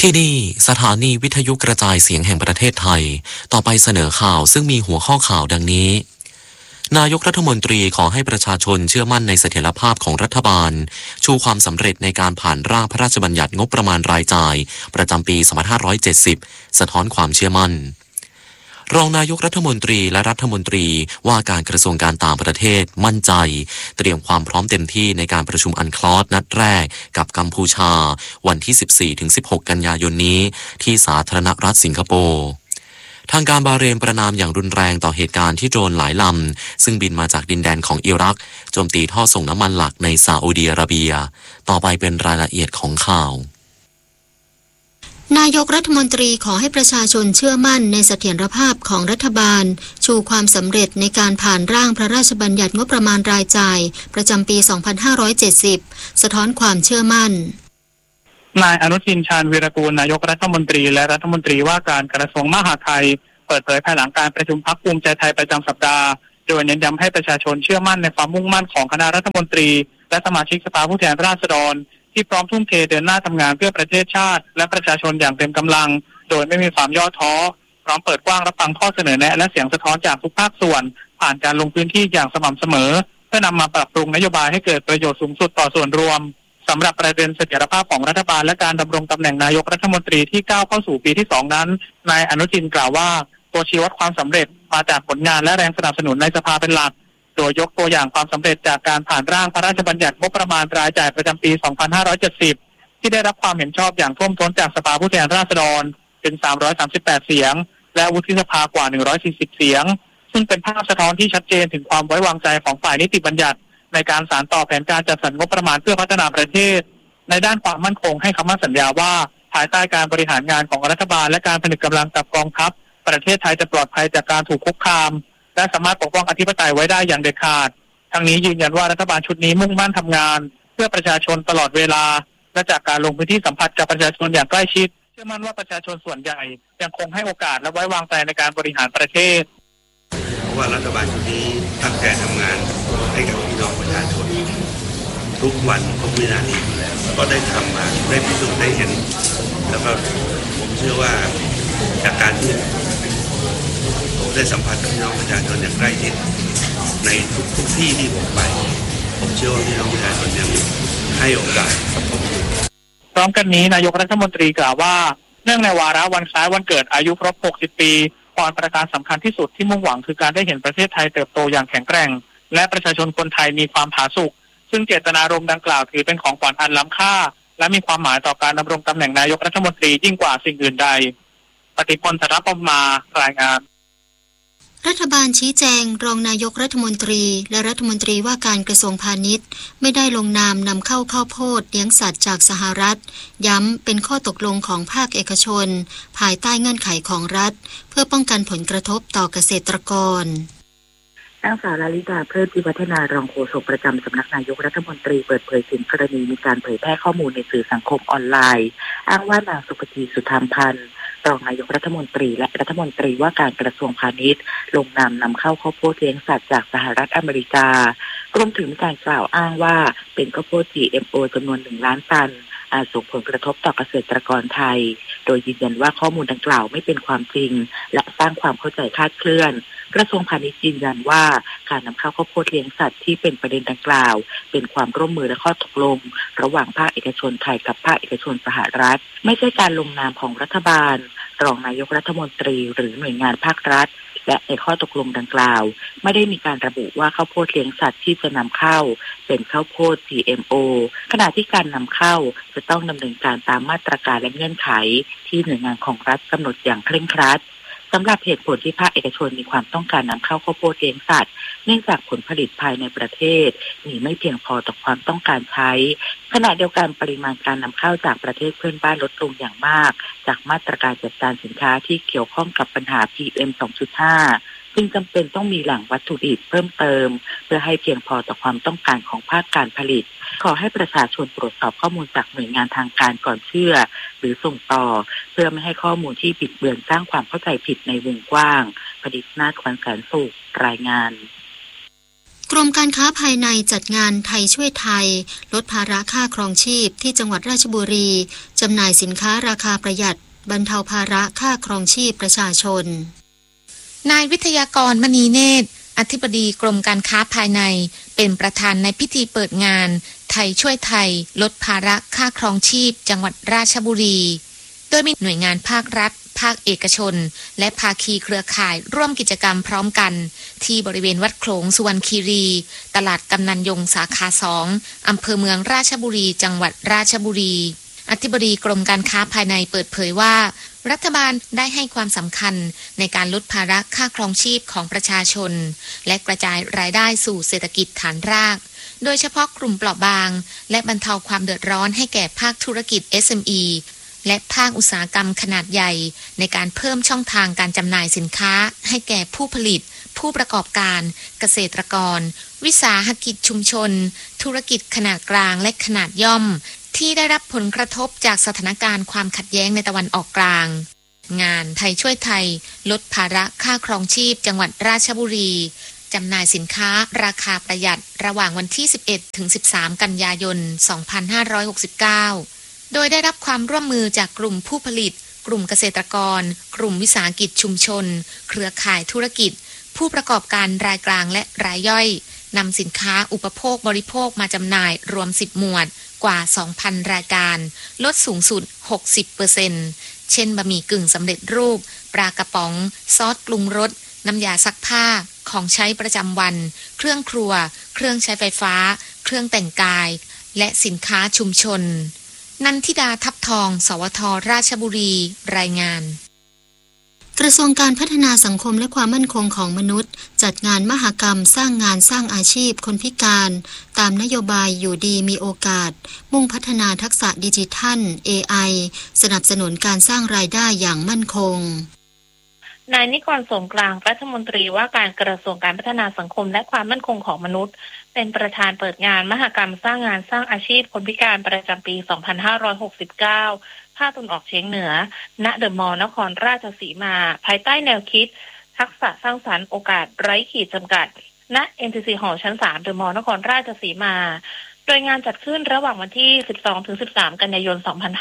ที่นี่สถานีวิทยุกระจายเสียงแห่งประเทศไทยต่อไปเสนอข่าวซึ่งมีหัวข้อข่าวดังนี้นายกรัฐมนตรีขอให้ประชาชนเชื่อมั่นในเสถียรภาพของรัฐบาลชูความสำเร็จในการผ่านร่างพระราชบัญญัติงบประมาณรายจ่ายประจำปี 2570 สะท้อนความเชื่อมั่นรองนายกรัฐมนตรีและรัฐมนตรีว่าการกระทรวงการต่างประเทศมั่นใจเตรียมความพร้อมเต็มที่ในการประชุมอันคลอสนัดแรกกับกัมพูชาวันที่ 14-16 กันยายนนี้ที่สาธารณรัฐสิงคโปร์ทางการบาห์เรนประณามอย่างรุนแรงต่อเหตุการณ์ที่โดรนหลายลำซึ่งบินมาจากดินแดนของอิรักโจมตีท่อส่งน้ำมันหลักในซาอุดิอาระเบียต่อไปเป็นรายละเอียดของข่าวนายกรัฐมนตรีขอให้ประชาชนเชื่อมั่นในเสถียรภาพของรัฐบาลชูความสำเร็จในการผ่านร่างพระราชบัญญัติงบประมาณรายจ่ายประจำปี 2570 สะท้อนความเชื่อมั่นนายอนุทินชาญวีรกูลนายกรัฐมนตรีและรัฐมนตรีว่าการกระทรวงมหาดไทยเปิดเผยภายหลังการประชุมพรรคภูมิใจไทยประจำสัปดาห์โดยเน้นย้ำให้ประชาชนเชื่อมั่นในความมุ่งมั่นของคณะรัฐมนตรีและสมาชิกสภาผู้แทนราษฎรที่พร้อมทุ่มเทเดินหน้าทำงานเพื่อประเทศชาติและประชาชนอย่างเต็มกำลังโดยไม่มีความย่อท้อพร้อมเปิดกว้างรับฟังข้อเสนอแนะและเสียงสะท้อนจากทุกภาคส่วนผ่านการลงพื้นที่อย่างสม่ำเสมอเพื่อนำมาปรับปรุงนโยบายให้เกิดประโยชน์สูงสุดต่อส่วนรวมสำหรับประเด็นเสถียรภาพของรัฐบาลและการดำรงตำแหน่งนายกรัฐมนตรีที่ก้าวเข้าสู่ปีที่ 2 นั้นนายอนุทินกล่าวว่าตัวชี้วัดความสำเร็จมาจากผลงานและแรงสนับสนุนในสภาเป็นหลักโดยยกตัวอย่างความสำเร็จจากการผ่านร่างพระราชบัญญัติงบประมาณรายจ่ายประจำปี 2570 ที่ได้รับความเห็นชอบอย่างท่วมท้นจากสภาผู้แทนราษฎรถึง338 เสียงและวุฒิสภากว่า140 เสียงซึ่งเป็นภาพสะท้อนที่ชัดเจนถึงความไว้วางใจของฝ่ายนิติบัญญัติในการสานต่อแผนการจัดสรรงบประมาณเพื่อพัฒนาประเทศในด้านความมั่นคงให้คำมั่นสัญญาว่าภายใต้การบริหารงานของรัฐบาลและการผนึกกำลังกับกองทัพประเทศไทยจะปลอดภัยจากการถูกคุกคามและสามารถปกป้องอธิปไตยไว้ได้อย่างเด็ดขาดทั้งนี้ยืนยันว่ารัฐบาลชุดนี้มุ่งมั่นทำงานเพื่อประชาชนตลอดเวลาและจากการลงพื้นที่สัมผัสกับประชาชนอย่างใกล้ชิดเชื่อมั่นว่าประชาชนส่วนใหญ่ยังคงให้โอกาสและไว้วางใจในการบริหารประเทศเพราะว่ารัฐบาลชุดนี้ตั้งใจทำงานให้กับพี่น้องประชาชนทุกวันทุกวินาทีอยู่แล้วก็ได้ทำมาได้พิสูจน์ได้เห็นแล้วก็ผมเชื่อว่าจากการที่ผมได้สัมผัสกับพี่น้องประชาชนอย่างใกล้ชิดในทุกที่ที่ผมไปผมเชื่อว่าพี่น้องประชาชนยังให้โอกาสกับผมพร้อมกันนี้นายกรัฐมนตรีกล่าวว่าเนื่องในวาระวันคล้ายวันเกิดอายุครบ 60 ปีความประการสำคัญที่สุดที่มุ่งหวังคือการได้เห็นประเทศไทยเติบโตอย่างแข็งแกร่งและประชาชนคนไทยมีความผาสุกซึ่งเจตนารมณ์ดังกล่าวถือเป็นของขวัญอันล้ำค่าและมีความหมายต่อการดำรงตำแหน่งนายกรัฐมนตรียิ่งกว่าสิ่งอื่นใดปฏิพล ธนปมารายงานรัฐบาลชี้แจงรองนายกรัฐมนตรีและรัฐมนตรีว่าการกระทรวงพาณิชย์ไม่ได้ลงนามนำเข้าข้าวโพดเลี้ยงสัตว์จากสหรัฐย้ำเป็นข้อตกลงของภาคเอกชนภายใต้เงื่อนไขของรัฐเพื่อป้องกันผลกระทบต่อเกษตรกรนางสาวลลิตาเพลิดพิพัฒนารองโฆษกประจำสำนักนายกรัฐมนตรีเปิดเผยถึงกรณีมีการเผยแพร่ข้อมูลในสื่อสังคมออนไลน์อ้างว่านางสุภธีสุธรรมพันธ์รองนายกรัฐมนตรีและรัฐมนตรีว่าการกระทรวงพาณิชย์ลงนามนำเข้าข้าวโพดเลี้ยงสัตว์จากสหรัฐอเมริการวมถึงการกล่าวอ้างว่าเป็นข้าวโพด GMO จำนวน1 ล้านตันอาจส่งผลกระทบต่อเกษตรกรไทยโดยยืนยันว่าข้อมูลดังกล่าวไม่เป็นความจริงและสร้างความเข้าใจคลาดเคลื่อนกระทรวงพาณิชย์ยืนยันว่าการนำเข้าข้าวโพดเลี้ยงสัตว์ที่เป็นประเด็นดังกล่าวเป็นความร่วมมือและข้อตกลงระหว่างภาคเอกชนไทยกับภาคเอกชนสหรัฐไม่ใช่การลงนามของรัฐบาลรองนายกรัฐมนตรีหรือหน่วยงานภาครัฐและในข้อตกลงดังกล่าวไม่ได้มีการระบุว่าข้าวโพดเลี้ยงสัตว์ที่จะนำเข้าเป็นข้าวโพด GMO ขณะที่การนำเข้าจะต้องดำเนินการตามมาตรการและเงื่อนไขที่หน่วยงานของรัฐกำหนดอย่างเคร่งครัดสำหรับเหตุผลที่ภาคเอกชนมีความต้องการนำเข้าข้าวโพดเลี้ยงสัตว์เนื่องจากผลผลิตภายในประเทศมีไม่เพียงพอต่อความต้องการใช้ขณะเดียวกันปริมาณการนำเข้าจากประเทศเพื่อนบ้านลดลงอย่างมากจากมาตรการจัดการสินค้าที่เกี่ยวข้องกับปัญหา PM 2.5 จึงจำเป็นต้องมีแหล่งวัตถุดิบเพิ่มเติมเพื่อให้เพียงพอต่อความต้องการของภาคการผลิตขอให้ประชาชนตรวจสอบข้อมูลจากหน่วยงานทางการก่อนเชื่อหรือส่งต่อเพื่อไม่ให้ข้อมูลที่บิดเบือนสร้างความเข้าใจผิดในวงกว้างผลิตนาถ ขวัญแสนสุขรายงานกรรมการค้าภายในจัดงานไทยช่วยไทยลดภาระค่าครองชีพที่จังหวัดราชบุรีจำหน่ายสินค้าราคาประหยัดบรรเทาภาระค่าครองชีพประชาชนนายวิทยากรมณีเนตรอธิบดีกรมการค้าภายในเป็นประธานในพิธีเปิดงานไทยช่วยไทยลดภาระค่าครองชีพจังหวัดราชบุรีโดยมีหน่วยงานภาครัฐภาคเอกชนและภาคีเครือข่ายร่วมกิจกรรมพร้อมกันที่บริเวณวัดโขลงสุวรรณคีรีตลาดกำนันยงสาขา2อำเภอเมืองราชบุรีจังหวัดราชบุรีอธิบดีกรมการค้าภายในเปิดเผยว่ารัฐบาลได้ให้ความสำคัญในการลดภาระค่าครองชีพของประชาชนและกระจายรายได้สู่เศรษฐกิจฐานรากโดยเฉพาะกลุ่มเปราะบางและบรรเทาความเดือดร้อนให้แก่ภาคธุรกิจ SME และภาคอุตสาหกรรมขนาดใหญ่ในการเพิ่มช่องทางการจำหน่ายสินค้าให้แก่ผู้ผลิตผู้ประกอบการเกษตรกรวิสาหกิจชุมชนธุรกิจขนาดกลางและขนาดย่อมที่ได้รับผลกระทบจากสถานการณ์ความขัดแย้งในตะวันออกกลางงานไทยช่วยไทยลดภาระค่าครองชีพจังหวัดราชบุรีจำหน่ายสินค้าราคาประหยัดระหว่างวันที่ 11 ถึง 13 กันยายน 2569 โดยได้รับความร่วมมือจากกลุ่มผู้ผลิตกลุ่มเกษตรกรกลุ่มวิสาหกิจชุมชนเครือข่ายธุรกิจผู้ประกอบการรายกลางและรายย่อยนำสินค้าอุปโภคบริโภคมาจำหน่ายรวม10หมวดกว่า 2,000 รายการลดสูงสุด 60%เช่นบะหมี่กึ่งสำเร็จรูปปลากระป๋องซอสปรุงรสน้ำยาซักผ้าของใช้ประจำวันเครื่องครัวเครื่องใช้ไฟฟ้าเครื่องแต่งกายและสินค้าชุมชนนันทิดาทับทองสวทราชบุรีรายงานกระทรวงการพัฒนาสังคมและความมั่นคงของมนุษย์จัดงานมหกรรมสร้างงานสร้างอาชีพคนพิการตามนโยบายอยู่ดีมีโอกาสมุ่งพัฒนาทักษะดิจิทัล AI สนับสนุนการสร้างรายได้อย่างมั่นคงนายนิกร สงกลางรัฐมนตรีว่าการกระทรวงการพัฒนาสังคมและความมั่นคงของมนุษย์เป็นประธานเปิดงานมหกรรมสร้างงานสร้างอาชีพคนพิการประจำปี 2569 ภาคตะวันออกเฉียงเหนือณเดอะมอลล์นครราชสีมาภายใต้แนวคิดทักษะสร้างสรรค์โอกาสไร้ขีดจำกัดณ MTC หอชั้น 3 เดอะมอลล์นครราชสีมาโดยงานจัดขึ้นระหว่างวันที่ 12-13 กันยายน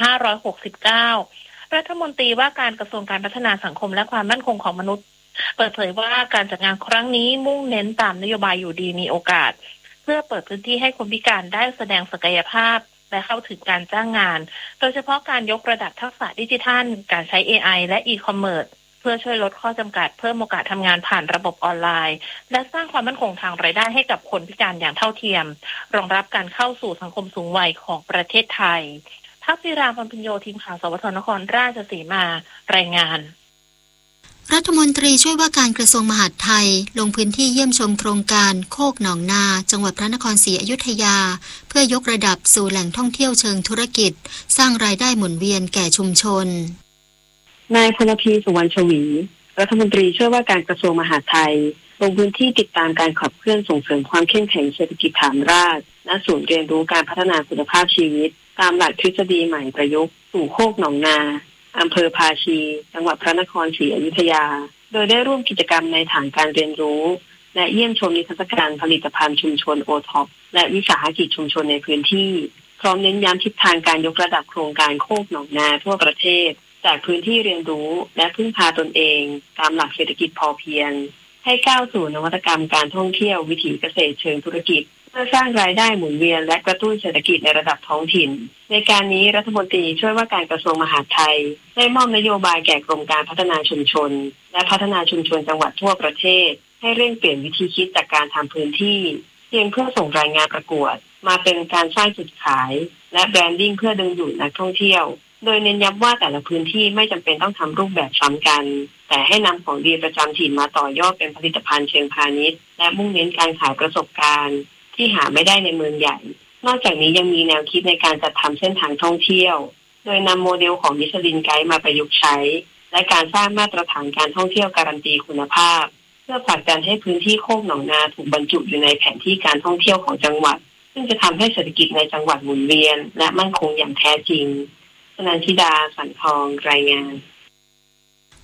2569 รัฐมนตรีว่าการกระทรวงการพัฒนาสังคมและความมั่นคงของมนุษย์เปิดเผยว่าการจัดงานครั้งนี้มุ่งเน้นตามนโยบายอยู่ดีมีโอกาสเพื่อเปิดพื้นที่ให้คนพิการได้แสดงศักยภาพและเข้าถึงการจ้างงานโดยเฉพาะการยกระดับทักษะดิจิทัลการใช้ AI และ e-commerce เพื่อช่วยลดข้อจำกัดเพิ่มโอกาสทำงานผ่านระบบออนไลน์และสร้างความมั่นคงทางรายได้ให้กับคนพิการอย่างเท่าเทียมรองรับการเข้าสู่สังคมสูงวัยของประเทศไทยทักษิราพรพิญโยทีมข่าวสวทนครราชสีมารายงานรัฐมนตรีช่วยว่าการกระทรวงมหาดไทยลงพื้นที่เยี่ยมชมโครงการโคกหนองนาจังหวัดพระนครศรีอยุธยาเพื่อยกระดับสู่แหล่งท่องเที่ยวเชิงธุรกิจสร้างรายได้หมุนเวียนแก่ชุมชนนายพลพีสุวรรณชวีรัฐมนตรีช่วยว่าการกระทรวงมหาดไทยลงพื้นที่ติดตามการขับเคลื่อนส่งเสริมความเข้มแข็งเศรษฐกิจฐานรากณศูนย์เรียนรู้การพัฒนาคุณภาพชีวิตตามหลักทฤษฎีใหม่ประยุกต์สู่โคกหนองนาอำเภอภาชีจังหวัดพระนครศรีอยุธยาโดยได้ร่วมกิจกรรมในฐานการเรียนรู้และเยี่ยมชมนิทรรศการผลิตภัณฑ์ชุมชนโอท็อปและวิสาหกิจชุมชนในพื้นที่พร้อมเน้นย้ำทิศทางการยกระดับโครงการโคกหนองนาทั่วประเทศจากพื้นที่เรียนรู้และพึ่งพาตนเองตามหลักเศรษฐกิจพอเพียงให้ก้าวสู่นวัตกรรมการท่องเที่ยววิถีเกษตรเชิงธุรกิจเพื่อสร้างรายได้หมุนเวียนและกระตุ้นเศรษฐกิจในระดับท้องถิ่นในการนี้รัฐมนตรีช่วยว่าการกระทรวงมหาดไทยได้มอบนโยบายแก่กรมการพัฒนาชุมชนและพัฒนาชุมชนจังหวัดทั่วประเทศให้เร่งเปลี่ยนวิธีคิดจากการทำพื้นที่เพียงเพื่อส่งรายงานประกวดมาเป็นการสร้างจุดขายและแบรนดิ้งเพื่อดึงดูดนักท่องเที่ยวโดยเน้นย้ำว่าแต่ละพื้นที่ไม่จำเป็นต้องทำรูปแบบซ้ำกันแต่ให้นำของดีประจำถิ่นมาต่อยอดเป็นผลิตภัณฑ์เชิงพาณิชย์และมุ่งเน้นการขายประสบการณ์ที่หาไม่ได้ในเมืองใหญ่นอกจากนี้ยังมีแนวคิดในการจัดทำเส้นทางท่องเที่ยวโดยนำโมเดลของมิชลินไกด์มาประยุกต์ใช้และการสร้างมาตรฐานการท่องเที่ยวการันตีคุณภาพเพื่อผลักดันให้พื้นที่โคกหนองนาถูกบรรจุอยู่ในแผนที่การท่องเที่ยวของจังหวัดซึ่งจะทำให้เศรษฐกิจในจังหวัดหมุนเวียนและมั่นคงอย่างแท้จริงนันทิดาสันทองรายงาน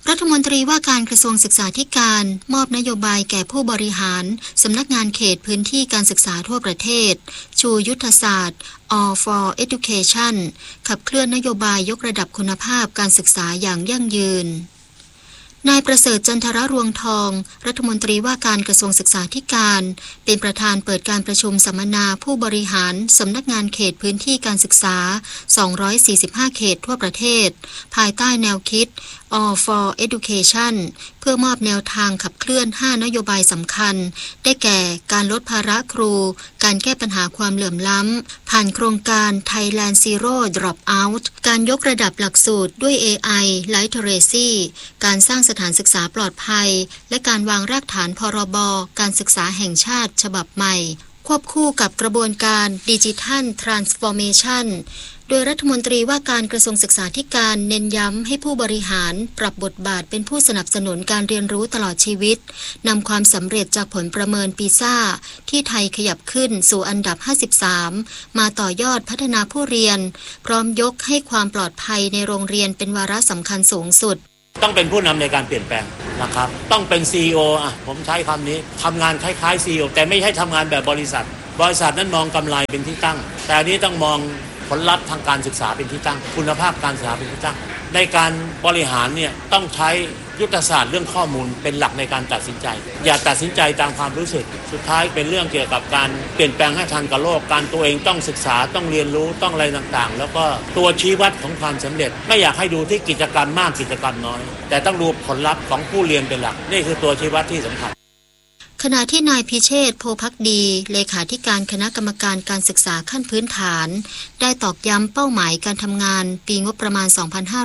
รัฐมนตรีว่าการกระทรวงศึกษาธิการมอบนโยบายแก่ผู้บริหารสำนักงานเขตพื้นที่การศึกษาทั่วประเทศชูยุทธศาสตร์ All for Education ขับเคลื่อนนโยบายยกระดับคุณภาพการศึกษาอย่างยั่งยืนนายประเสริฐจันทรรวงทองรัฐมนตรีว่าการกระทรวงศึกษาธิการเป็นประธานเปิดการประชุมสัมมนาผู้บริหารสำนักงานเขตพื้นที่การศึกษา245เขตทั่วประเทศภายใต้แนวคิด All for Education เพื่อมอบแนวทางขับเคลื่อน5นโยบายสำคัญได้แก่การลดภาระครูการแก้ปัญหาความเหลื่อมล้ำผ่านโครงการ Thailand Zero Dropout การยกระดับหลักสูตรด้วย AI Literacy การสร้างสถานศึกษาปลอดภัยและการวางรากฐานพรบการศึกษาแห่งชาติฉบับใหม่ควบคู่กับกระบวนการดิจิทัลทรานส์ฟอร์เมชันโดยรัฐมนตรีว่าการกระทรวงศึกษาธิการเน้นย้ำให้ผู้บริหารปรับบทบาทเป็นผู้สนับสนุนการเรียนรู้ตลอดชีวิตนำความสำเร็จจากผลประเมินปีซ่าที่ไทยขยับขึ้นสู่อันดับ53มาต่อยอดพัฒนาผู้เรียนพร้อมยกให้ความปลอดภัยในโรงเรียนเป็นวาระสำคัญสูงสุดต้องเป็นผู้นำในการเปลี่ยนแปลงนะครับต้องเป็น CEO ผมใช้คำนี้ทำงานคล้ายๆ CEO แต่ไม่ใช่ทำงานแบบบริษัทนั้นมองกำไรเป็นที่ตั้งแต่อันนี้ต้องมองผลลัพธ์ทางการศึกษาเป็นที่ตั้งคุณภาพการศึกษาเป็นที่ตั้งในการบริหารเนี่ยต้องใช้ยุทธศาสตร์เรื่องข้อมูลเป็นหลักในการตัดสินใจอย่าตัดสินใจตามความรู้สึกสุดท้ายเป็นเรื่องเกี่ยวกับการเปลี่ยนแปลงให้ทันกับโลกการตัวเองต้องศึกษาต้องเรียนรู้ต้องอะไรต่างๆแล้วก็ตัวชี้วัดของความสำเร็จไม่อยากให้ดูที่กิจกรรมมากกิจกรรมน้อยแต่ต้องดูผลลัพธ์ของผู้เรียนเป็นหลักนี่คือตัวชี้วัดที่สำคัญขณะที่นายพิเชษฐ์โพภักดีเลขาธิการคณะกรรมการการศึกษาขั้นพื้นฐานได้ตอกย้ำเป้าหมายการทำงานปีงบประมาณ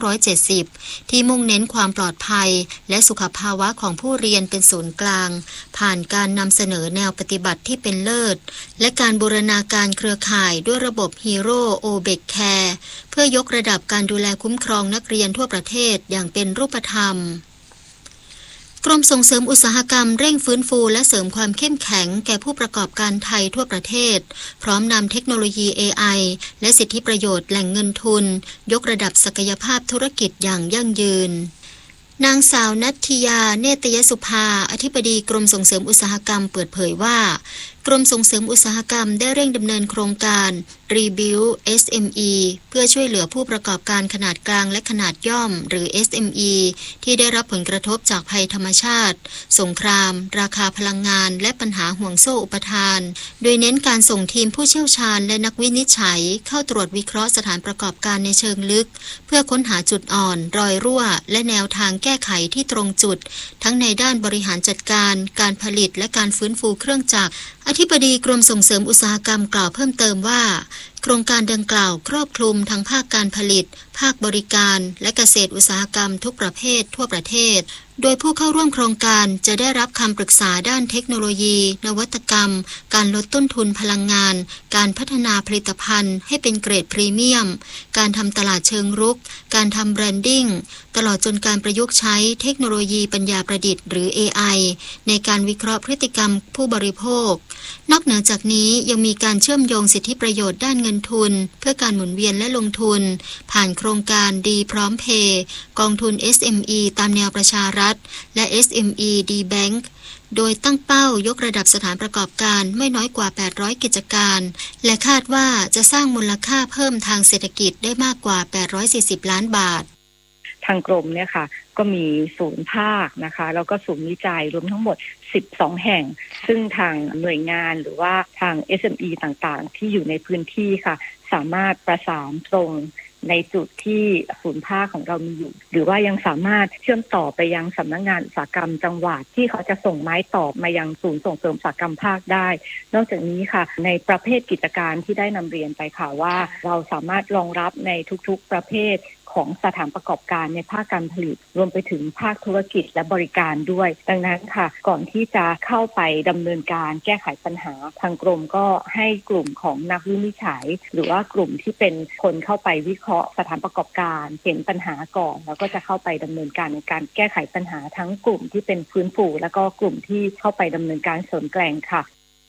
2570 ที่มุ่งเน้นความปลอดภัยและสุขภาวะของผู้เรียนเป็นศูนย์กลางผ่านการนำเสนอแนวปฏิบัติที่เป็นเลิศและการบูรณาการเครือข่ายด้วยระบบ Hero OBEC Care เพื่อยกระดับการดูแลคุ้มครองนักเรียนทั่วประเทศอย่างเป็นรูปธรรมกรมส่งเสริมอุตสาหกรรมเร่งฟื้นฟูและเสริมความเข้มแข็งแก่ผู้ประกอบการไทยทั่วประเทศพร้อมนำเทคโนโลยี AI และสิทธิประโยชน์แหล่งเงินทุนยกระดับศักยภาพธุรกิจอย่างยั่งยืนนางสาวนัทธิยาเนตยสุภาอธิบดีกรมส่งเสริมอุตสาหกรรมเปิดเผยว่ากรมส่งเสริมอุตสาหกรรมได้เร่งดำเนินโครงการ Rebuild SME เพื่อช่วยเหลือผู้ประกอบการขนาดกลางและขนาดย่อมหรือ SME ที่ได้รับผลกระทบจากภัยธรรมชาติสงครามราคาพลังงานและปัญหาห่วงโซ่อุปทานโดยเน้นการส่งทีมผู้เชี่ยวชาญและนักวินิจฉัยเข้าตรวจวิเคราะห์สถานประกอบการในเชิงลึกเพื่อค้นหาจุดอ่อนรอยรั่วและแนวทางแก้ไขที่ตรงจุดทั้งในด้านบริหารจัดการการผลิตและการฟื้นฟูเครื่องจักรอธิบดีกรมส่งเสริมอุตสาหกรรมกล่าวเพิ่มเติมว่าโครงการดังกล่าวครอบคลุมทั้งภาคการผลิตภาคบริการและเกษตรอุตสาหกรรมทุกประเภททั่วประเทศโดยผู้เข้าร่วมโครงการจะได้รับคำปรึกษาด้านเทคโนโลยีนวัตกรรมการลดต้นทุนพลังงานการพัฒนาผลิตภัณฑ์ให้เป็นเกรดพรีเมียมการทำตลาดเชิงรุกการทำแบรนดิ้งตลอดจนการประยุกต์ใช้เทคโนโลยีปัญญาประดิษฐ์หรือ AI ในการวิเคราะห์พฤติกรรมผู้บริโภคนอกเหนือจากนี้ยังมีการเชื่อมโยงสิทธิประโยชน์ด้านเงินทุนเพื่อการหมุนเวียนและลงทุนผ่านโครงการดีพร้อมเพย์กองทุน SME ตามแนวประชารัฐและ SME D-Bank โดยตั้งเป้ายกระดับสถานประกอบการไม่น้อยกว่า800กิจการและคาดว่าจะสร้างมูลค่าเพิ่มทางเศรษฐกิจได้มากกว่า840ล้านบาททางกรมเนี่ยค่ะก็มีศูนย์ภาคนะคะแล้วก็ศูนย์วิจัยรวมทั้งหมด12แห่งซึ่งทางหน่วยงานหรือว่าทาง SME ต่างๆที่อยู่ในพื้นที่ค่ะสามารถประสานตรงในจุดที่ศูนย์ภาคของเรามีอยู่หรือว่ายังสามารถเชื่อมต่อไปยังสำนักงานอุตสาหกรรมจังหวัดที่เขาจะส่งไม้ต่อมายังศูนย์ส่งเสริมอุตสาหกรรมภาคได้นอกจากนี้ค่ะในประเภทกิจการที่ได้นำเรียนไปค่ะว่าเราสามารถรองรับในทุกๆประเภทของสถานประกอบการในภาคการผลิตรวมไปถึงภาคธุรกิจและบริการด้วยดังนั้นค่ะก่อนที่จะเข้าไปดำเนินการแก้ไขปัญหาทางกรมก็ให้กลุ่มของนักวินิจฉัยหรือว่ากลุ่มที่เป็นคนเข้าไปวิเคราะห์สถานประกอบการเห็นปัญหาก่อนแล้วก็จะเข้าไปดำเนินการในการแก้ไขปัญหาทั้งกลุ่มที่เป็นฟื้นฟูแล้วก็กลุ่มที่เข้าไปดำเนินการเสริมแกร่งค่ะ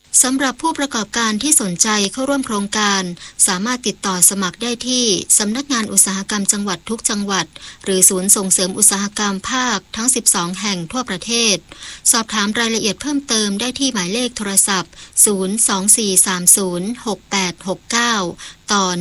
สำหรับผู้ประกอบการที่สนใจเข้าร่วมโครงการสามารถติดต่อสมัครได้ที่สำนักงานอุตสาหกรรมจังหวัดทุกจังหวัดหรือศูนย์ส่งเสริมอุตสาหกรรมภาคทั้ง12แห่งทั่วประเทศสอบถามรายละเอียดเพิ่มเติมได้ที่หมายเลขโทรศัพท์024306869ต่อ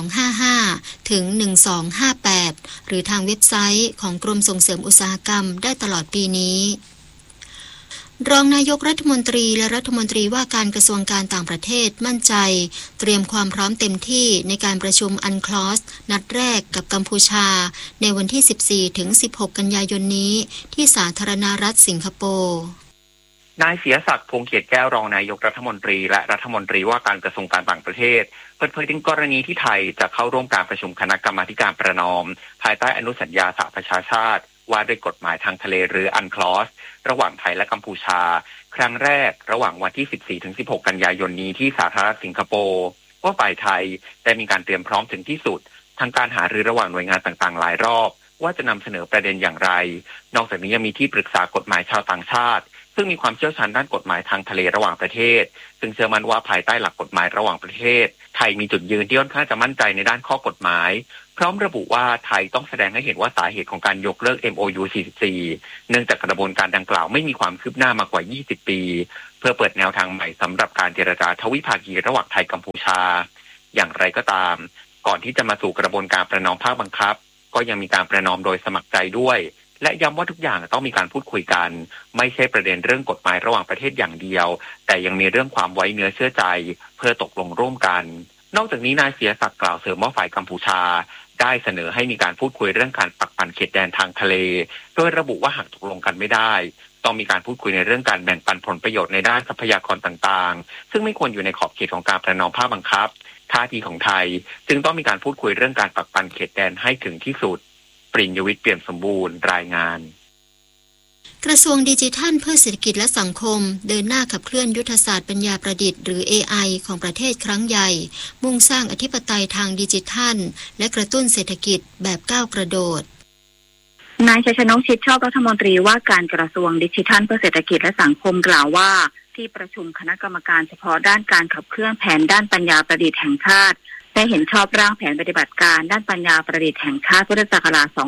1255ถึง1258หรือทางเว็บไซต์ของกรมส่งเสริมอุตสาหกรรมได้ตลอดปีนี้รองนายกรัฐมนตรีและรัฐมนตรีว่าการกระทรวงการต่างประเทศมั่นใจเตรียมความพร้อมเต็มที่ในการประชุมอันคลอสนัดแรกกับกัมพูชาในวันที่ 14 ถึง 16 กันยายนนี้ที่สาธารณรัฐสิงคโปร์นายเสียศักดิ์พงษ์เกียรติแก้วรองนายกรัฐมนตรีและรัฐมนตรีว่าการกระทรวงการต่างประเทศเปิดเผยถึงกรณีที่ไทยจะเข้าร่วมการประชุมคณะกรรมาธิการประนอมภายใต้อนุสัญญาสหประชาชาติว่าด้วยกฎหมายทางทะเลหรืออันคลอสระหว่างไทยและกัมพูชาครั้งแรกระหว่างวันที่ 14-16 กันยายนนี้ที่สาธารณรัฐสิงคโปร์ว่าฝ่ายไทยได้มีการเตรียมพร้อมถึงที่สุดทั้งการหารือระหว่างหน่วยงานต่างๆหลายรอบว่าจะนำเสนอประเด็นอย่างไรนอกจากนี้ยังมีที่ปรึกษากฎหมายชาวต่างชาติซึ่งมีความเชี่ยวชาญด้านกฎหมายทางทะเลระหว่างประเทศซึ่งเชื่อมั่นว่าภายใต้หลักกฎหมายระหว่างประเทศไทยมีจุดยืนที่ค่อนข้างจะมั่นใจในด้านข้อกฎหมายพร้อมระบุว่าไทยต้องแสดงให้เห็นว่าสาเหตุของการยกเลิก MOU 44เนื่องจากกระบวนการดังกล่าวไม่มีความคืบหน้ามากว่า20ปีเพื่อเปิดแนวทางใหม่สำหรับการเจรจาทวิภาคีระหว่างไทยกัมพูชาอย่างไรก็ตามก่อนที่จะมาสู่กระบวนการประนอมภาคบังคับก็ยังมีการประนอมโดยสมัครใจด้วยและย้ำว่าทุกอย่างต้องมีการพูดคุยกันไม่ใช่ประเด็นเรื่องกฎหมายระหว่างประเทศอย่างเดียวแต่ยังมีเรื่องความไว้เนื้อเชื่อใจเพื่อตกลงร่วมกันนอกจากนี้นายเสียศักดิ์กล่าวเสริมว่าฝ่ายกัมพูชาได้เสนอให้มีการพูดคุยเรื่องการปักปันเขตแดนทางทะเลโดยระบุว่าหากตกลงกันไม่ได้ต้องมีการพูดคุยในเรื่องการแบ่งปันผลประโยชน์ในด้านทรัพยากรต่างๆซึ่งไม่ควรอยู่ในขอบเขตของการประนอมภาคบังคับท่าทีของไทยจึงต้องมีการพูดคุยเรื่องการปักปันเขตแดนให้ถึงที่สุดปริญญวิทย์เปี่ยมสมบูรณ์รายงานกระทรวงดิจิทัลเพื่อเศรษฐกิจและสังคมเดินหน้าขับเคลื่อนยุทธศาสตร์ปัญญาประดิษฐ์หรือ AI ของประเทศครั้งใหญ่มุ่งสร้างอธิปไตยทางดิจิทัลและกระตุ้นเศรษฐกิจแบบก้าวกระโดดนายชัยชนก ชิดชอบรัฐมนตรีว่าการกระทรวงดิจิทัลเพื่อเศรษฐกิจและสังคมกล่าวว่าที่ประชุมคณะกรรมการเฉพาะด้านการขับเคลื่อนแผนด้านปัญญาประดิษฐ์แห่งชาติได้เห็นชอบร่างแผนปฏิบัติการด้านปัญญาประดิษฐ์แห่งชาติพุทธศักราช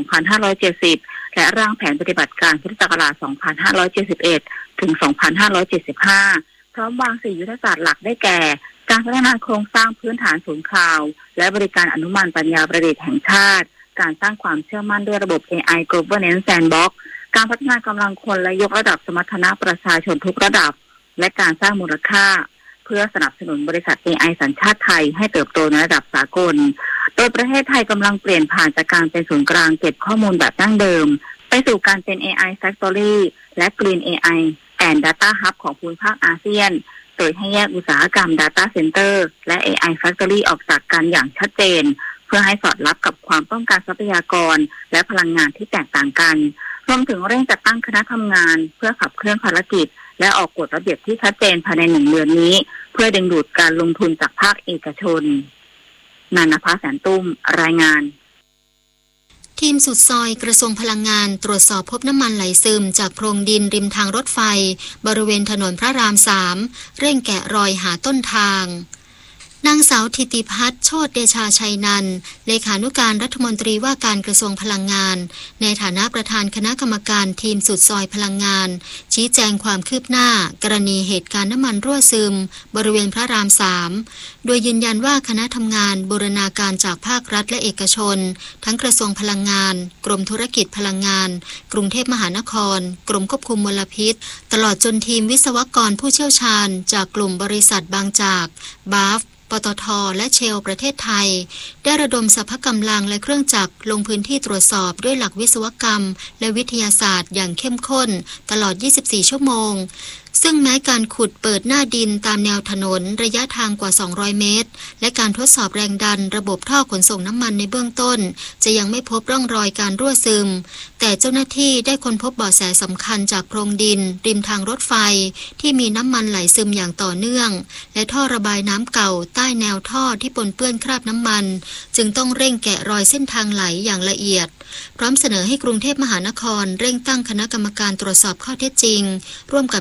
2570 และร่างแผนปฏิบัติการพุทธศักราช 2571 ถึง 2575 พร้อมวาง4ยุทธศาสตร์หลักได้แก่การพัฒนาโครงสร้างพื้นฐานศูนย์คลาวด์และบริการอนุมานปัญญาประดิษฐ์แห่งชาติการสร้างความเชื่อมั่นด้วยระบบ AI Governance Sandbox การพัฒนากำลังคนและยกระดับสมรรถนะประชาชนทุกระดับและการสร้างมูลค่าเพื่อสนับสนุนบริษัท AI สัญชาติไทยให้เติบโตในระดับสากลโดยประเทศไทยกำลังเปลี่ยนผ่านจากการเป็นศูนย์กลางเก็บข้อมูลแบบดั้งเดิมไปสู่การเป็น AI Factory และ Green AI and Data Hub ของภูมิภาคอาเซียนโดยให้แยกอุตสาหกรรม Data Center และ AI Factory ออกจากกันอย่างชัดเจนเพื่อให้สอดรับกับความต้องการทรัพยากรและพลังงานที่แตกต่างกันรวมถึงเร่งจัดตั้งคณะทำงานเพื่อขับเคลื่อนภารกิจและออกกฎระเบียบที่ชัดเจนภายใน1 เดือนนี้เพื่อดึงดูดการลงทุนจากภาคเอกชนนันทภาแสนตุ้มรายงานทีมสุดซอยกระทรวงพลังงานตรวจสอบพบน้ำมันไหลซึมจากโพรงดินริมทางรถไฟบริเวณถนนพระราม 3เร่งแกะรอยหาต้นทางนางสาวธิติพัฒน์โชติเดชาชัยนันท์เลขานุการรัฐมนตรีว่าการกระทรวงพลังงานในฐานะประธานคณะกรรมการทีมสุดซอยพลังงานชี้แจงความคืบหน้ากรณีเหตุการณ์น้ำมันรั่วซึมบริเวณพระราม 3โดยยืนยันว่าคณะทำงานบูรณาการจากภาครัฐและเอกชนทั้งกระทรวงพลังงานกรมธุรกิจพลังงานกรุงเทพมหานครกรมควบคุมมลพิษตลอดจนทีมวิศวกรผู้เชี่ยวชาญจากกลุ่มบริษัทบางจากบาฟปตท.และเชลประเทศไทยได้ระดมสรรพกำลังและเครื่องจักรลงพื้นที่ตรวจสอบด้วยหลักวิศวกรรมและวิทยาศาสตร์อย่างเข้มข้นตลอด 24 ชั่วโมงซึ่งแม้การขุดเปิดหน้าดินตามแนวถนนระยะทางกว่า200 เมตรและการทดสอบแรงดันระบบท่อขนส่งน้ำมันในเบื้องต้นจะยังไม่พบร่องรอยการรั่วซึมแต่เจ้าหน้าที่ได้ค้นพบเบาะแสสำคัญจากโพรงดินริมทางรถไฟที่มีน้ำมันไหลซึมอย่างต่อเนื่องและท่อระบายน้ำเก่าใต้แนวท่อที่ปนเปื้อนคราบน้ำมันจึงต้องเร่งแกะรอยเส้นทางไหลอย่างละเอียดพร้อมเสนอให้กรุงเทพมหานครเร่งตั้งคณะกรรมการตรวจสอบข้อเท็จจริงร่วมกับหน่วยงาน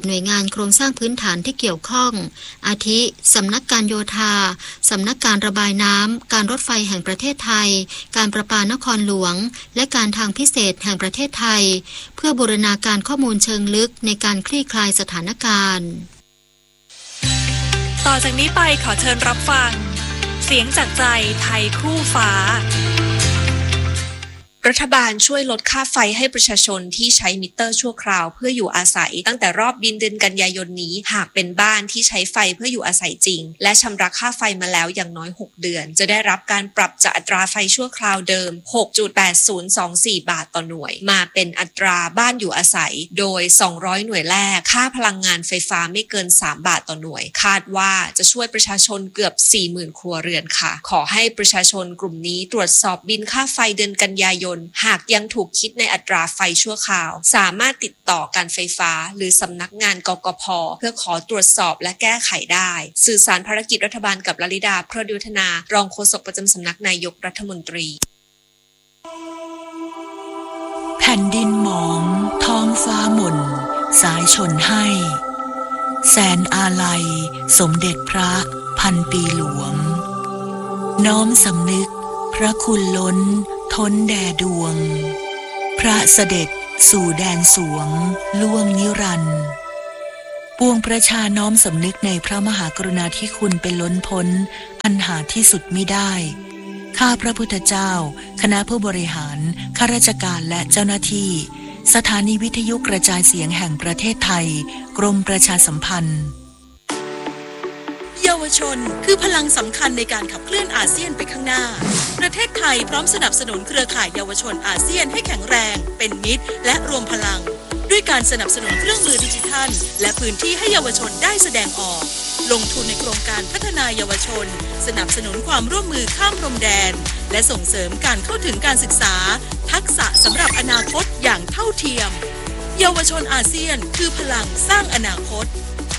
โครงสร้างพื้นฐานที่เกี่ยวข้องอาทิสำนักการโยธาสำนักการระบายน้ำการรถไฟแห่งประเทศไทยการประปานครหลวงและการทางพิเศษแห่งประเทศไทยเพื่อบูรณาการข้อมูลเชิงลึกในการคลี่คลายสถานการณ์ต่อจากนี้ไปขอเชิญรับฟังเสียงจากใจไทยคู่ฟ้ารัฐบาลช่วยลดค่าไฟให้ประชาชนที่ใช้มิเตอร์ชั่วคราวเพื่ออยู่อาศัยตั้งแต่รอบบินเดือนกันยายนนี้หากเป็นบ้านที่ใช้ไฟเพื่ออยู่อาศัยจริงและชำระค่าไฟมาแล้วอย่างน้อย6เดือนจะได้รับการปรับจากอัตราไฟชั่วคราวเดิม 6.8024 บาทต่อหน่วยมาเป็นอัตราบ้านอยู่อาศัยโดย200หน่วยแรกค่าพลังงานไฟฟ้าไม่เกิน3บาทต่อหน่วยคาดว่าจะช่วยประชาชนเกือบ 40,000 ครัวเรือนค่ะขอให้ประชาชนกลุ่มนี้ตรวจสอบบิลค่าไฟเดือนกันยายนหากยังถูกคิดในอัตราไฟชั่วคราวสามารถติดต่อการไฟฟ้าหรือสำนักงานกกพ.เพื่อขอตรวจสอบและแก้ไขได้สื่อสารภารกิจรัฐบาลกับลลิดาเพลิดยุทธนารองโฆษกประจำสำนักนายกรัฐมนตรีแผ่นดินหมองท้องฟ้าหม่นสายชนให้แสนอาลัยสมเด็จพระพันปีหลวงน้อมสำนึกพระคุณล้นท้นแด่ดวงพระเสด็จสู่แดนสวงล่วงนิรันดร์ปวงประชาน้อมสำนึกในพระมหากรุณาธิคุณเป็นล้นพ้นอันหาที่สุดมิได้ข้าพระพุทธเจ้าคณะผู้บริหารข้าราชการและเจ้าหน้าที่สถานีวิทยุกระจายเสียงแห่งประเทศไทยกรมประชาสัมพันธ์เยาวชนคือพลังสำคัญในการขับเคลื่อนอาเซียนไปข้างหน้าประเทศไทยพร้อมสนับสนุนเครือข่ายเยาวชนอาเซียนให้แข็งแรงเป็นมิตรและรวมพลังด้วยการสนับสนุนเครื่องมือดิจิทัลและพื้นที่ให้เยาวชนได้แสดงออกลงทุนในโครงการพัฒนาเยาวชนสนับสนุนความร่วมมือข้ามพรมแดนและส่งเสริมการเข้าถึงการศึกษาทักษะสำหรับอนาคตอย่างเท่าเทียมเยาวชนอาเซียนคือพลังสร้างอนาคต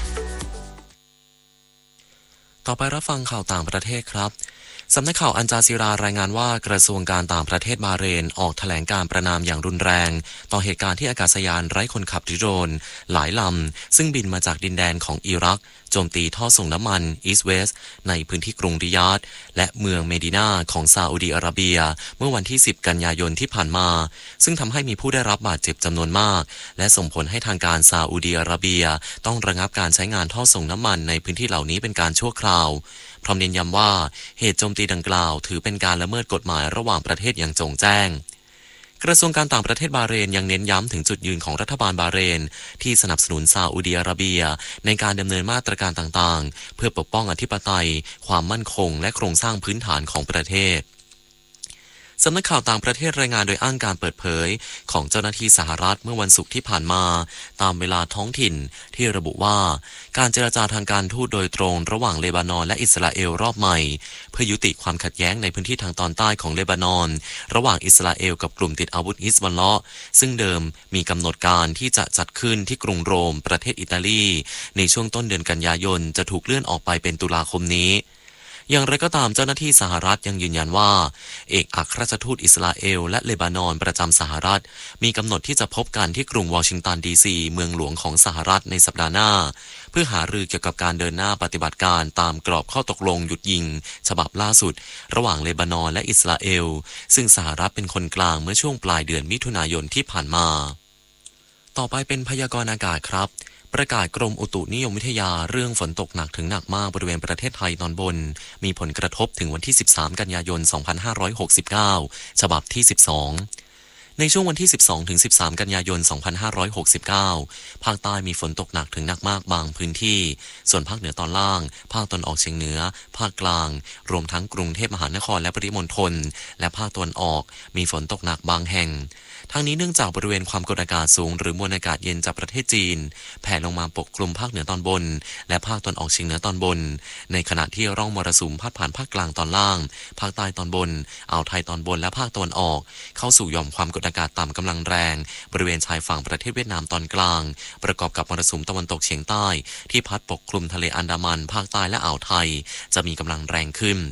ต่อไปรับฟังข่าวต่างประเทศครับสำนักข่าวอัลจาซีรารายงานว่ากระทรวงการต่างประเทศบาห์เรนออกแถลงการประณามอย่างรุนแรงต่อเหตุการณ์ที่อากาศยานไร้คนขับโดรนหลายลำซึ่งบินมาจากดินแดนของอิรักโจมตีท่อส่งน้ำมันอีสต์เวสต์ในพื้นที่กรุงริยาดและเมืองเมดินาของซาอุดิอาระเบียเมื่อวันที่10กันยายนที่ผ่านมาซึ่งทำให้มีผู้ได้รับบาดเจ็บจำนวนมากและส่งผลให้ทางการซาอุดิอาระเบียต้องระงับการใช้งานท่อส่งน้ำมันในพื้นที่เหล่านี้เป็นการชั่วคราวพร้อมเน้นย้ำว่าเหตุโจมตีดังกล่าวถือเป็นการละเมิดกฎหมายระหว่างประเทศอย่างโจ่งแจ้งกระทรวงการต่างประเทศบาห์เรนยังเน้นย้ำถึงจุดยืนของรัฐบาลบาห์เรนที่สนับสนุนซาอุดิอาระเบียในการดำเนินมาตรการต่างๆเพื่อปกป้องอธิปไตยความมั่นคงและโครงสร้างพื้นฐานของประเทศสำนักข่าวต่างประเทศรายงานโดยอ้างการเปิดเผยของเจ้าหน้าที่สหรัฐเมื่อวันศุกร์ที่ผ่านมาตามเวลาท้องถิ่นที่ระบุว่าการเจรจาทางการทูตโดยตรงระหว่างเลบานอนและอิสราเอลรอบใหม่เพื่อยุติความขัดแย้งในพื้นที่ทางตอนใต้ของเลบานอนระหว่างอิสราเอลกับกลุ่มติดอาวุธฮิซบอลเลาะห์ซึ่งเดิมมีกำหนดการที่จะจัดขึ้นที่กรุงโรมประเทศอิตาลีในช่วงต้นเดือนกันยายนจะถูกเลื่อนออกไปเป็นตุลาคมนี้อย่างไรก็ตามเจ้าหน้าที่สหรัฐยังยืนยันว่าเอกอัครราชทูตอิสราเอลและเลบานอนประจำสหรัฐมีกำหนดที่จะพบกันที่กรุงวอชิงตันดีซีเมืองหลวงของสหรัฐในสัปดาห์หน้าเพื่อหารือเกี่ยวกับการเดินหน้าปฏิบัติการตามกรอบข้อตกลงหยุดยิงฉบับล่าสุดระหว่างเลบานอนและอิสราเอลซึ่งสหรัฐเป็นคนกลางเมื่อช่วงปลายเดือนมิถุนายนที่ผ่านมาต่อไปเป็นพยากรณ์อากาศครับประกาศกรมอุตุนิยมวิทยาเรื่องฝนตกหนักถึงหนักมากบริเวณประเทศไทยตอนบนมีผลกระทบถึงวันที่13กันยายน2569ฉบับที่12ในช่วงวันที่12ถึง13กันยายน2569ภาคใต้มีฝนตกหนักถึงหนักมากบางพื้นที่ส่วนภาคเหนือตอนล่างภาคตะวันออกเฉียงเหนือภาคกลางรวมทั้งกรุงเทพมหานครและปริมณฑลและภาคตะวันออกมีฝนตกหนักบางแห่งทั้งนี้เนื่องจากบริเวณความกดอากาศสูงหรือมวลอากาศเย็นจากประเทศจีนแผ่ลงมาปกคลุมภาคเหนือตอนบนและภาคตะวันออกเฉียงเหนือตอนบนในขณะที่ร่องมรสุมพาดผ่านภาคกลางตอนล่างภาคใต้ตอนบนอ่าวไทยตอนบนและภาคตะวันออกเข้าสู่หย่อมความกดอากาศต่ำกำลังแรงบริเวณชายฝั่งประเทศเวียดนามตอนกลางประกอบกับมรสุมตะวันตกเฉียงใต้ที่พัดปกคลุมทะเลอันดามันภาคใต้และอ่าวไทยจะมีกำลังแรงขึ้น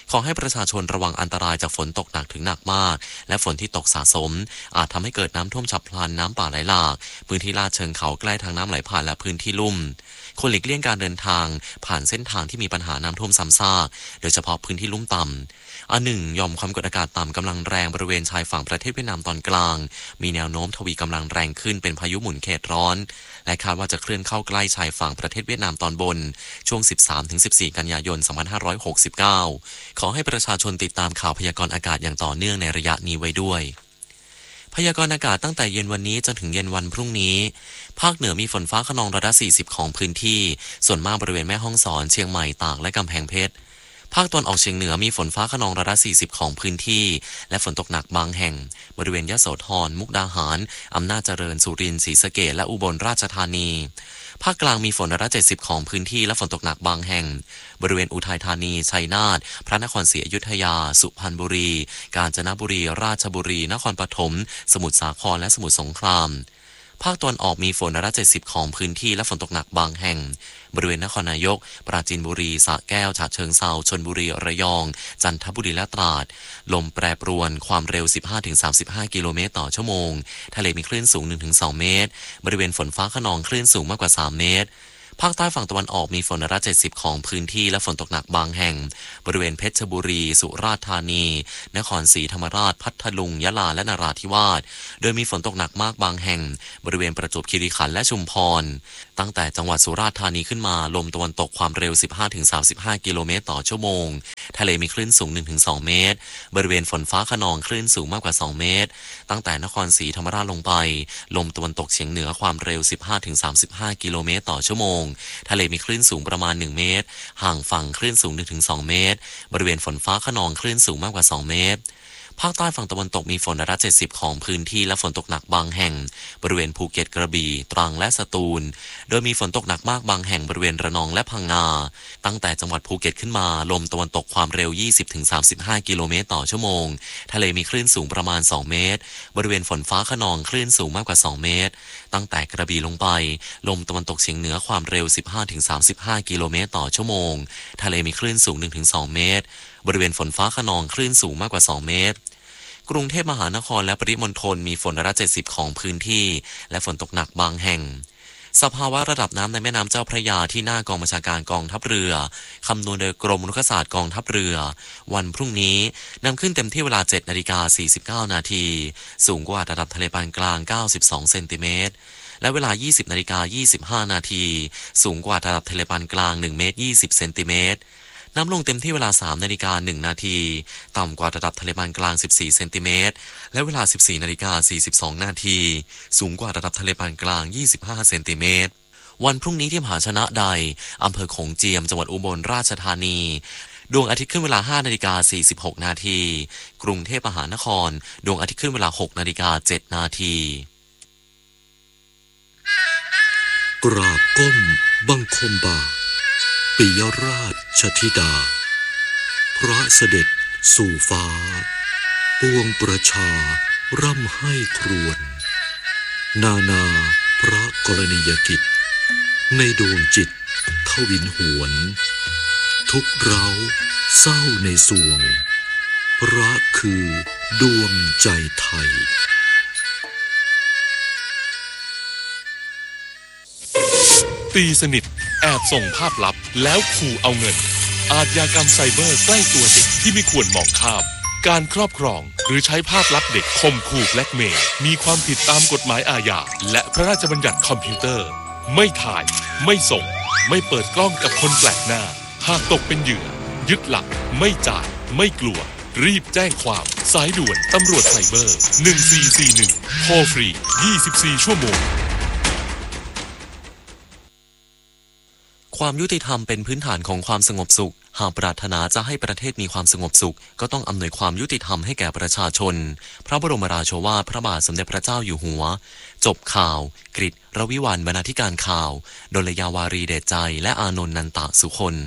ขอให้ประชาชนระวังอันตรายจากฝนตกหนักถึงหนักมากและฝนที่ตกสะสมอาจทำให้เกิดน้ำท่วมฉับพลันน้ำป่าไหลหลากพื้นที่ลาดเชิงเขาใกล้ทางน้ำไหลผ่านและพื้นที่ลุ่มควรหลีกเลี่ยงการเดินทางผ่านเส้นทางที่มีปัญหาน้ำท่วมซ้ำซากโดยเฉพาะพื้นที่ลุ่มต่ำหนึ่งหย่อมความกดอากาศต่ำกำลังแรงบริเวณชายฝั่งประเทศเวียดนามตอนกลางมีแนวโน้มทวีกำลังแรงขึ้นเป็นพายุหมุนเขตร้อนและคาดว่าจะเคลื่อนเข้าใกล้ชายฝั่งประเทศเวียดนามตอนบนช่วง 13-14 กันยายน 2569 ขอให้ประชาชนติดตามข่าวพยากรณ์อากาศอย่างต่อเนื่องในระยะนี้ไว้ด้วยพยากรณ์อากาศตั้งแต่เย็นวันนี้จนถึงเย็นวันพรุ่งนี้ภาคเหนือมีฝนฟ้าคะนองร้อยละ 40 ของพื้นที่ส่วนมากบริเวณแม่ฮ่องสอนเชียงใหม่ตากและกำแพงเพชรภาคตะวันออกเฉียงเหนือมีฝนฟ้าคะนองร้อยละ 40 ของพื้นที่และฝนตกหนักบางแห่งบริเวณยโสธรมุกดาหารอำนาจเจริญสุรินทร์ศรีสะเกษและอุบลราชธานีภาคกลางมีฝนร้อยละ 70 ของพื้นที่และฝนตกหนักบางแห่งบริเวณอุทัยธานีชัยนาทพระนครศรีอยุธยาสุพรรณบุรีกาญจนบุรีราชบุรีนครปฐมสมุทรสาครและสมุทรสงครามภาคตะวันออกมีฝนร้อยละ 70 ของพื้นที่และฝนตกหนักบางแห่งบริเวณนครนายกปราจีนบุรีสระแก้วฉะเชิงเทราชลบุรีระยองจันทบุรีและตราดลมแปรปรวนความเร็ว 15-35 กิโลเมตรต่อชั่วโมงทะเลมีคลื่นสูง 1-2 เมตรบริเวณฝนฟ้าคะนองคลื่นสูงมากกว่า 3 เมตรภาคใต้ฝั่งตะวันออกมีฝนร้อยละ 70 ของพื้นที่และฝนตกหนักบางแห่งบริเวณเพชรบุรีสุราษฎร์ธานีนครศรีธรรมราชพัทลุงยะลาและนราธิวาสโดยมีฝนตกหนักมากบางแห่งบริเวณประจวบคีรีขันธ์และชุมพรตั้งแต่จังหวัดสุราษฎร์ธานีขึ้นมาลมตะวันตกความเร็ว 15-35 กิโลเมตรต่อชั่วโมงทะเลมีคลื่นสูง 1-2 เมตรบริเวณฝนฟ้าคะนองคลื่นสูงมากกว่า 2 เมตรตั้งแต่นครศรีธรรมราชลงไปลมตะวันตกเฉียงเหนือความเร็ว 15-35 กิโลเมตรต่อชั่วโมงทะเลมีคลื่นสูงประมาณ 1 เมตรห่างฝั่งคลื่นสูง 1-2 เมตรบริเวณฝนฟ้าคะนองคลื่นสูงมากกว่า 2 เมตรภาคใต้ฝั่งตะวันตกมีฝนร้อยละ 70 ของพื้นที่และฝนตกหนักบางแห่งบริเวณภูเก็ตกระบี่ตรังและสตูลโดยมีฝนตกหนักมากบางแห่งบริเวณระนองและพังงาตั้งแต่จังหวัดภูเก็ตขึ้นมาลมตะวันตกความเร็ว 20-35 กิโลเมตรต่อชั่วโมงทะเลมีคลื่นสูงประมาณ 2 เมตรบริเวณฝนฟ้าคะนองคลื่นสูงมากกว่า 2 เมตรตั้งแต่กระบี่ลงไปลมตะวันตกเฉียงเหนือความเร็ว 15-35 กิโลเมตรต่อชั่วโมงทะเลมีคลื่นสูง 1-2 เมตรบริเวณฝนฟ้าคะนองคลื่นสูงมากกว่า 2 เมตรกรุงเทพมหานครและปริมณฑลมีฝนร้อยละ 70 ของพื้นที่และฝนตกหนักบางแห่งสภาวะระดับน้ำในแม่น้ำเจ้าพระยาที่หน้ากองบัญชาการกองทัพเรือคำนวณโดยกรมรุกขศาสตร์กองทัพเรือวันพรุ่งนี้นำขึ้นเต็มที่เวลา 7:49 นาทีสูงกว่าระดับทะเลปานกลาง 92 เซนติเมตรและเวลา 20:25 นาทีสูงกว่าระดับทะเลปานกลาง 1 เมตร 20 เซนติเมตรน้ำลงเต็มที่เวลา 3:01 นาทีต่ำกว่าระดับทะเลปานกลาง 14 เซนติเมตรและเวลา 14:42 นาทีสูงกว่าระดับทะเลปานกลาง 25 เซนติเมตรวันพรุ่งนี้ที่มหาชนะใดอำเภอโขงเจียมจังหวัดอุบลราชธานีดวงอาทิตย์ขึ้นเวลา 5:46 นาทีกรุงเทพมหานครดวงอาทิตย์ขึ้นเวลา 6:07 นาทีกราบก้มบังคมบาปิยราชธิดาพระเสด็จสู่ฟ้าปวงประชาร่ำให้ครวญนานาพระกรณียกิจในดวงจิตทวินหวนทุกเร้าเศร้าในสวงพระคือดวงใจไทยตีสนิทแอบส่งภาพลับแล้วขู่เอาเงินอาชญากรรมไซเบอร์ใกล้ตัวเด็กที่ไม่ควรมองข้ามการครอบครองหรือใช้ภาพลับเด็กข่มขู่แบล็กเมย์มีความผิดตามกฎหมายอาญาและพระราชบัญญัติคอมพิวเตอร์ไม่ถ่ายไม่ส่งไม่เปิดกล้องกับคนแปลกหน้าหากตกเป็นเหยื่อยึดหลักไม่จ่ายไม่กลัวรีบแจ้งความสายด่วนตำรวจไซเบอร์1441โทรฟรี24ชั่วโมงความยุติธรรมเป็นพื้นฐานของความสงบสุขหากปรารถนาจะให้ประเทศมีความสงบสุขก็ต้องอำนวยความยุติธรรมให้แก่ประชาชนพระบรมราโชวาทพระบาทสมเด็จพระเจ้าอยู่หัวจบข่าวกฤษ รวิวรรณ บรรณาธิการข่าวดลยาวารีเดชใจและอานนท์นันตะสุคน